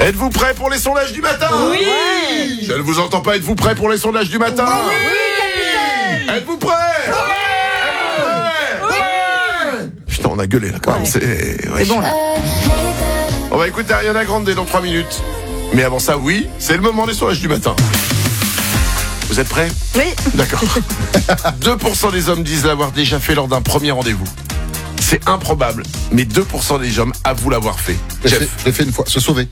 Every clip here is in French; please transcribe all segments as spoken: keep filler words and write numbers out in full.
Êtes-vous prêts pour les sondages du matin? Oui. Ouais. Je ne vous entends pas. Êtes-vous prêts pour les sondages du matin? Oui, capitaine. Êtes-vous prêts? Ouais. Ouais. Ouais. Putain, on a gueulé là quand même. Ouais. C'est, ouais. C'est bon là. On va écouter Ariana Grande dans trois minutes. Mais avant ça, oui, c'est le moment des sondages du matin. Vous êtes prêts? Oui. D'accord. deux pour cent des hommes disent l'avoir déjà fait lors d'un premier rendez-vous. C'est improbable, mais deux pour cent des hommes avouent l'avoir fait. Je l'ai Jeff. fait, je l'ai fait une fois, se sauver.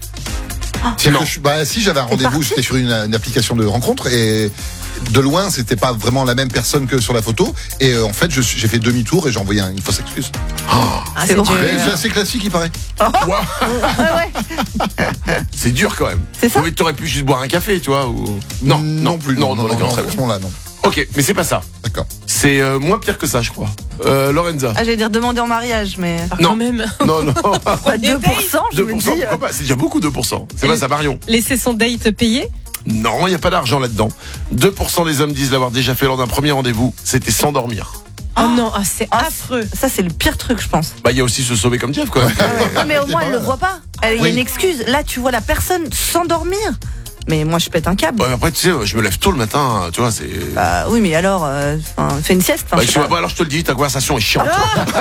C'est Non. que je- bah, si j'avais un rendez-vous, parti c'était sur une, une application de rencontre et de loin, c'était pas vraiment la même personne que sur la photo. Et euh, en fait, je suis- j'ai fait demi-tour et j'ai envoyé un- une fausse excuse. Ah, c'est bon. Mais C'est assez classique, il paraît. Ouah, Ouais, ouais. c'est dur quand même. C'est ça. Oui, t'aurais pu juste boire un café, tu vois, ou... Non, non, plus. Non, non, non, d'accord, non, très bien. franchement, là, non. Ok, mais c'est pas ça. D'accord. C'est euh, moins pire que ça, je crois. Euh, Lorenza. Ah, j'allais dire demander en mariage, mais. Non. Quand même. Non, non. Pas deux pour cent, je deux me pour dis. cent, pourquoi pas? C'est déjà beaucoup, deux pour cent. C'est pas ça, Marion. Laisser son date payé. Non, il n'y a pas d'argent là-dedans. deux pour cent des hommes disent l'avoir déjà fait lors d'un premier rendez-vous. C'était s'endormir. Oh non, ah, c'est Ah, affreux. Ça, c'est le pire truc, je pense. Bah, il y a aussi se sauver comme Jeff, quand même. Non, mais au moins, elle le voit pas. Elle- Il y a Oui. une excuse. Là, tu vois la personne s'endormir. Mais moi, je pète un câble. Ouais, mais après, tu sais, je me lève tôt le matin, tu vois, c'est... Bah oui, mais alors, euh, enfin, fais une sieste. Enfin, Bah, je je sais sais pas. pas, alors je te le dis, ta conversation est chiante.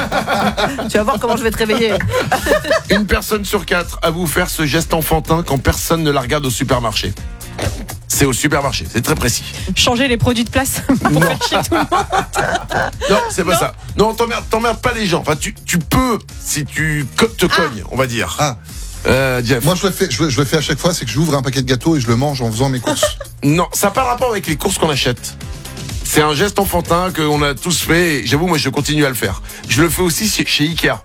Tu vas voir comment je vais te réveiller. Une personne sur quatre avoue faire ce geste enfantin quand personne ne la regarde au supermarché. C'est au supermarché, c'est très précis. Changer les produits de place pour faire chier tout le monde. Non, c'est pas ça. Non, t'emmerdes, t'emmerdes pas les gens. Enfin, tu, tu peux, si tu co- te cognes, on va dire. Ah. Euh, Jeff. Moi, je le fais, je, le- je le fais à chaque fois, c'est que j'ouvre un paquet de gâteaux et je le mange en faisant mes courses. Non, ça n'a pas rapport avec les courses qu'on achète. C'est un geste enfantin qu'on a tous fait. Et j'avoue, moi, je continue à le faire. Je le fais aussi chez, chez Ikea.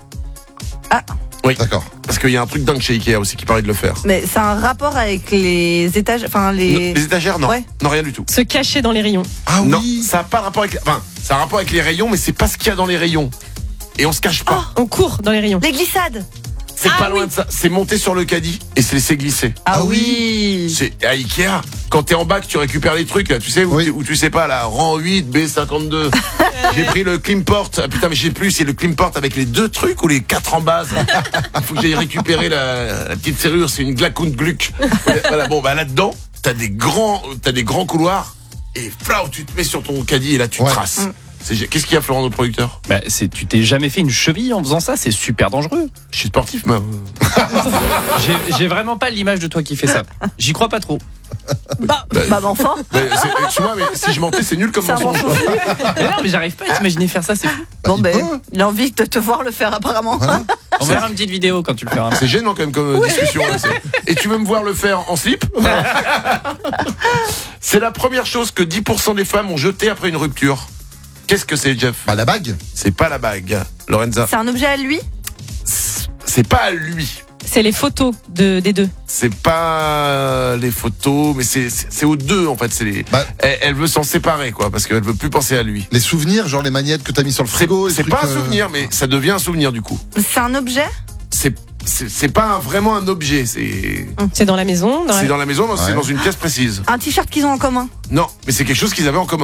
Ah. Oui. D'accord. Parce qu'il y a un truc dingue chez Ikea aussi qui paraît de le faire. Mais c'est un rapport avec les étages. Enfin, Non, les. les étagères, non. Ouais. Non, rien du tout. Se cacher dans les rayons. Ah oui. Non, ça n'a pas de rapport avec. Enfin, ça a un rapport avec les rayons, mais c'est pas ce qu'il y a dans les rayons. Et on se cache pas. On court dans les rayons. Les glissades. c'est ah pas loin oui. de ça. C'est monter sur le caddie et se laisser glisser. Ah, Ah oui. C'est à Ikea. Quand t'es en bas, que tu récupères les trucs, là, tu sais, où, Oui. tu, où tu sais pas, là, rang huit, B cinquante-deux. J'ai pris le Klimport. Ah putain, mais je sais plus, c'est le Klimport avec les deux trucs ou les quatre en base. Il faut que j'aille récupérer la, la petite serrure, c'est une Glacon Gluck. Voilà, bon, bah là-dedans, t'as des grands, t'as des grands couloirs et flau, tu te mets sur ton caddie et là, tu Ouais. traces. C'est, qu'est-ce qu'il y a, Florent, notre producteur? Bah, c'est, tu t'es jamais fait une cheville en faisant ça, c'est super dangereux. Je suis sportif, mais. J'ai, j'ai vraiment pas l'image de toi qui fait ça. J'y crois pas trop. Bah, Bah, bah, enfin. mais c'est- excuse-moi, mais si je mentais, c'est nul comme C'est un mensonge. mensonge. Mais non, mais j'arrive pas à t'imaginer faire ça, c'est fou. Bon, il ben, peut. il a envie de te voir le faire, apparemment. On verra une petite vidéo quand tu le feras. C'est gênant quand même comme euh, discussion. Là, c'est- Et tu veux me voir le faire en slip? C'est la première chose que dix pour cent des femmes ont jeté après une rupture. Qu'est-ce que c'est, Jeff? Bah, la bague. C'est pas la bague, Lorenza. C'est un objet à lui. C'est pas à lui. c'est les photos de, des deux. C'est pas les photos, mais c'est c'est c'est aux deux en fait. C'est les... Bah. elle, elle veut s'en séparer quoi, parce qu'elle veut plus penser à lui. Les souvenirs, genre les magnettes que t'as mis sur le C'est frigo. les c'est trucs, pas un euh, souvenir, mais ça devient un souvenir du coup. C'est un objet. C'est c'est c'est pas un- vraiment un objet. C'est C'est dans la maison. Dans c'est la... dans la maison, non, c'est Ouais. dans une pièce précise. Un t-shirt qu'ils ont en commun. Non, mais c'est quelque chose qu'ils avaient en commun.